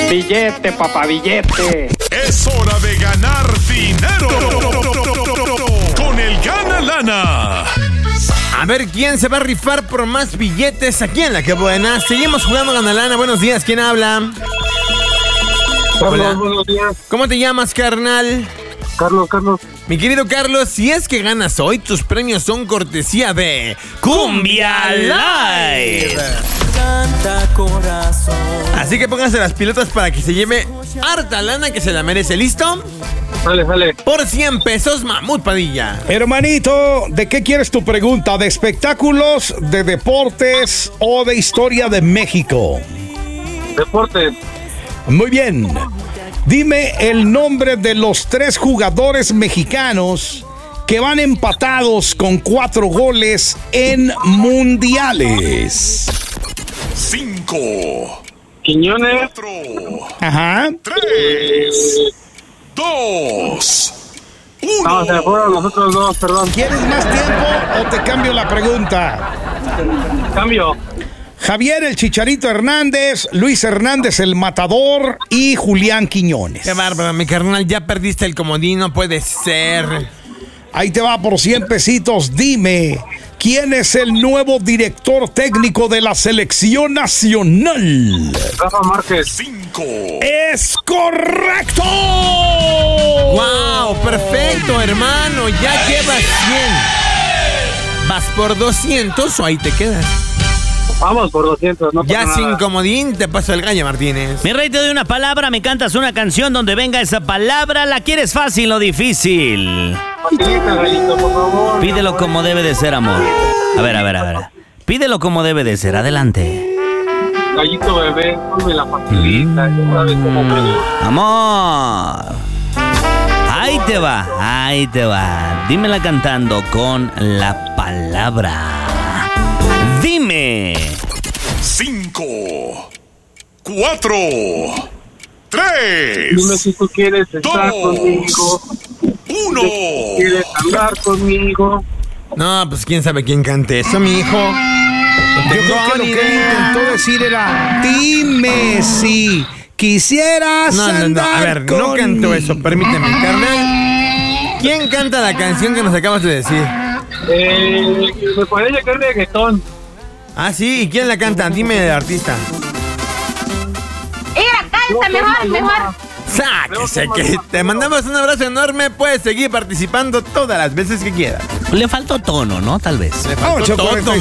Billete, papá, billete. Es hora de ganar dinero. Con el Gana Lana. A ver, ¿quién se va a rifar por más billetes aquí en La Que Buena? Seguimos jugando Gana Lana. Buenos días, ¿quién habla? Hola. Buenos días. ¿Cómo te llamas, carnal? Carlos. Mi querido Carlos, si es que ganas hoy, tus premios son cortesía de Cumbia Live. Canta corazón. Así que pónganse las pilotas para que se lleve harta lana que se la merece. ¿Listo? Sale. Por 100 pesos, Mamut Padilla. Hermanito, ¿de qué quieres tu pregunta? ¿De espectáculos, de deportes o de historia de México? Deporte. Muy bien. Dime el nombre de los 3 jugadores mexicanos que van empatados con 4 goles en mundiales. 5, Quiñones. 4, Ajá. 3, 2, 1. No, se fueron los otros dos, perdón. ¿Quieres más tiempo o te cambio la pregunta? Cambio. Javier el Chicharito Hernández, Luis Hernández el Matador y Julián Quiñones. Qué bárbaro, mi carnal, ya perdiste el comodín, no puede ser. Ahí te va por 100 pesitos. Dime, ¿quién es el nuevo director técnico de la selección nacional? Rafa Márquez. 5, ¡Es correcto! ¡Wow! Perfecto, hermano, ya llevas 100. ¿Vas por 200 o ahí te quedas? Vamos por 200, no pasa Ya nada. sin comodín te paso el gallo, Martínez. Mi rey, te doy una palabra, me cantas una canción donde venga esa palabra. ¿La quieres fácil o difícil? Facilita, gallito, por favor. Pídelo como debe de ser, amor. A ver. Pídelo como debe de ser, adelante. Gallito bebé, ponme la facilita. Ya sabes cómo me... Amor. Ahí te va. Dímela cantando con la palabra. Dime. 5, 4, 3, Dime si tú quieres estar 2, conmigo. 1. ¿Quieres andar conmigo? No, pues quién sabe quién cante eso, mi hijo. Yo creo que lo que él intentó decir era: dime si quisieras No. andar A ver, no cantó eso, permíteme, carnal. ¿Quién canta la canción que nos acabas de decir? Me parece que es reggaetón. Ah, sí, ¿y quién la canta? Dime el artista. Canta mejor. Sáquese, que te mandamos un abrazo enorme. Puedes seguir participando todas las veces que quieras. Le faltó tono, ¿no? Tal vez. Le faltó 8:45. todo,